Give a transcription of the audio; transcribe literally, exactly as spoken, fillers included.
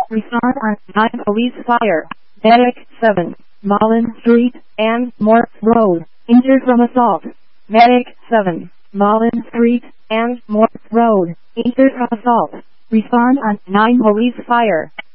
Respond on nine Police Fire. Medic seven. Mullen Street and Morse Road. Injured from assault. Medic seven. Mullen Street and Morse Road. Injured from assault. Respond on nine Police Fire.